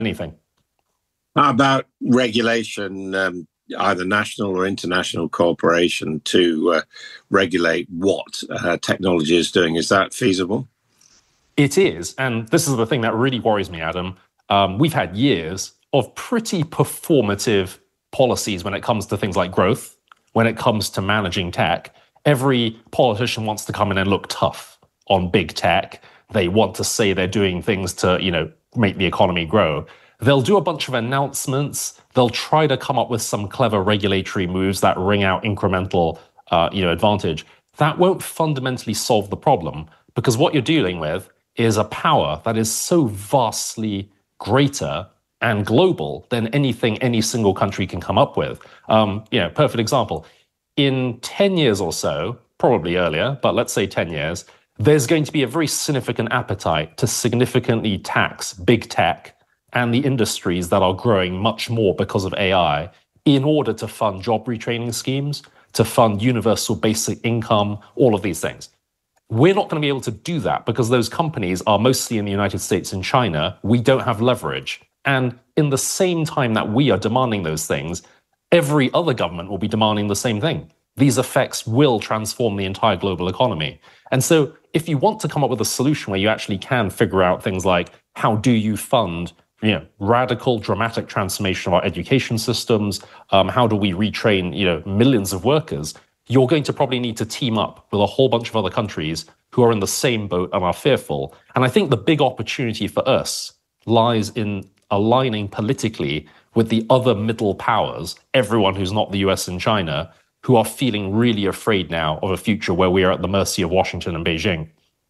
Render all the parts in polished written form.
anything. How about regulation, either national or international cooperation to regulate what technology is doing? Is that feasible? It is. And this is the thing that really worries me, Adam. We've had years of pretty performative policies when it comes to things like growth, when it comes to managing tech. Every politician wants to come in and look tough on big tech. They want to say they're doing things to, make the economy grow. They'll do a bunch of announcements. They'll try to come up with some clever regulatory moves that ring out incremental, advantage. That won't fundamentally solve the problem, because what you're dealing with is a power that is so vastly greater and global than anything any single country can come up with. Perfect example. In 10 years or so, probably earlier, but let's say 10 years, there's going to be a very significant appetite to significantly tax big tech and the industries that are growing much more because of AI in order to fund job retraining schemes, to fund universal basic income, all of these things. We're not going to be able to do that because those companies are mostly in the United States and China. We don't have leverage. And in the same time that we are demanding those things, every other government will be demanding the same thing. These effects will transform the entire global economy. And so if you want to come up with a solution where you actually can figure out things like how do you fund radical, dramatic transformation of our education systems, how do we retrain millions of workers, you're going to probably need to team up with a whole bunch of other countries who are in the same boat and are fearful. And I think the big opportunity for us lies in aligning politically with the other middle powers, everyone who's not the US and China, who are feeling really afraid now of a future where we are at the mercy of Washington and Beijing.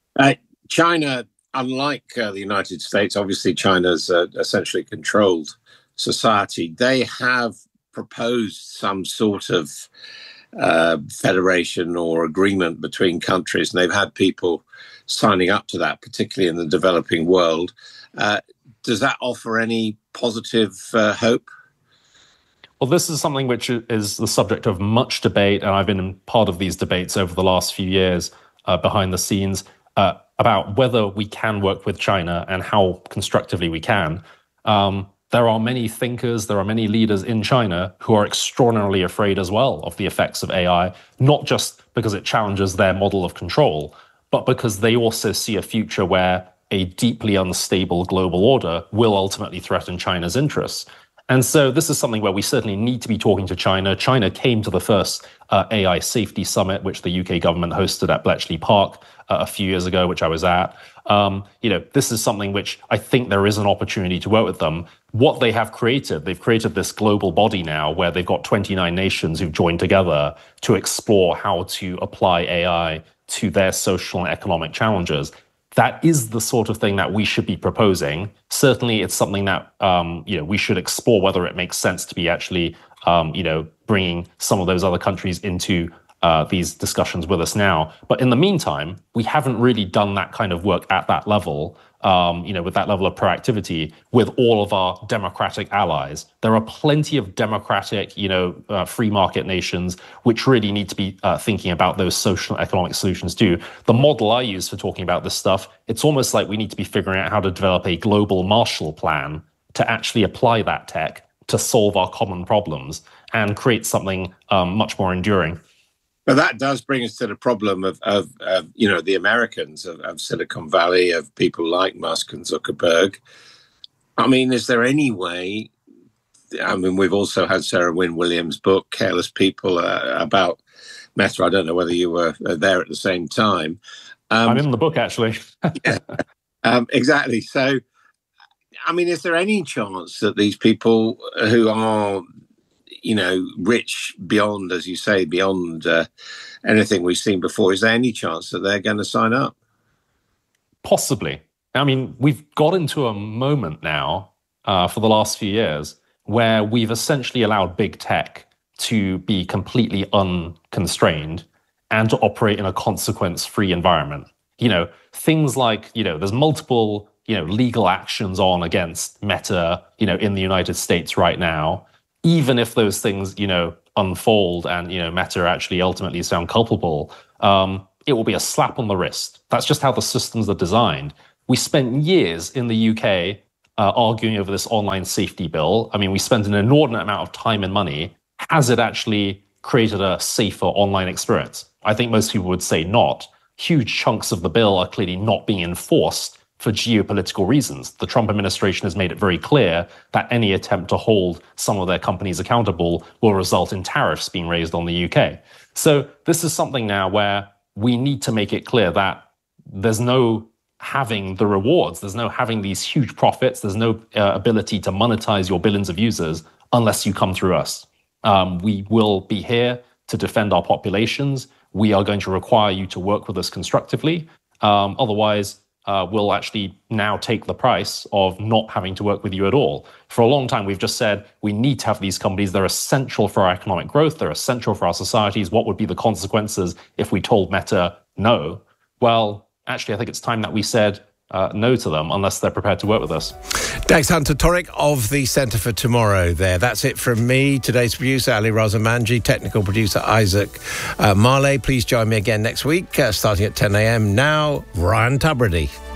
China, unlike the United States, obviously China's essentially controlled society. They have proposed some sort of federation or agreement between countries, and they've had people signing up to that, particularly in the developing world. Does that offer any positive hope? Well, this is something which is the subject of much debate, and I've been part of these debates over the last few years behind the scenes about whether we can work with China and how constructively we can. There are many thinkers, there are many leaders in China who are extraordinarily afraid as well of the effects of AI, not just because it challenges their model of control, but because they also see a future where a deeply unstable global order will ultimately threaten China's interests. And so this is something where we certainly need to be talking to China. China came to the first AI safety summit, which the UK government hosted at Bletchley Park a few years ago, which I was at. This is something which I think there is an opportunity to work with them. What they have created, they've created this global body now where they've got 29 nations who've joined together to explore how to apply AI to their social and economic challenges. That is the sort of thing that we should be proposing. Certainly, it's something that we should explore whether it makes sense to be actually bringing some of those other countries into these discussions with us now. But in the meantime, we haven't really done that kind of work at that level, with that level of proactivity with all of our democratic allies. There are plenty of democratic, free market nations which really need to be thinking about those social and economic solutions too. The model I use for talking about this stuff, it's almost like we need to be figuring out how to develop a global Marshall Plan to actually apply that tech to solve our common problems and create something much more enduring. But that does bring us to the problem of the Americans, of Silicon Valley, of people like Musk and Zuckerberg. I mean, is there any way? I mean, we've also had Sarah Wynne Williams' book, Careless People, about Meta. I don't know whether you were there at the same time. I'm in the book, actually. Exactly. So, I mean, is there any chance that these people who are rich beyond, as you say, beyond anything we've seen before, is there any chance that they're going to sign up? Possibly. I mean, we've got into a moment now for the last few years where we've essentially allowed big tech to be completely unconstrained and to operate in a consequence-free environment. Things like, there's multiple, legal actions on against Meta, in the United States right now. Even if those things, unfold and, Meta actually ultimately is found culpable, it will be a slap on the wrist. That's just how the systems are designed. We spent years in the UK arguing over this online safety bill. I mean, we spent an inordinate amount of time and money. Has it actually created a safer online experience? I think most people would say not. Huge chunks of the bill are clearly not being enforced for geopolitical reasons. The Trump administration has made it very clear that any attempt to hold some of their companies accountable will result in tariffs being raised on the UK. So this is something now where we need to make it clear that there's no having the rewards, there's no having these huge profits, there's no ability to monetize your billions of users unless you come through us. We will be here to defend our populations. We are going to require you to work with us constructively. Otherwise, we'll actually now take the price of not having to work with you at all. For a long time, we've just said we need to have these companies. They're essential for our economic growth. They're essential for our societies. What would be the consequences if we told Meta no? Well, actually, I think it's time that we said no to them unless they're prepared to work with us. Dax Hunter-Torek of the Centre for Tomorrow there. That's it from me. Today's producer, Ali Razamanji, technical producer, Isaac Marley. Please join me again next week, starting at 10 a.m. Now, Ryan Tubridy.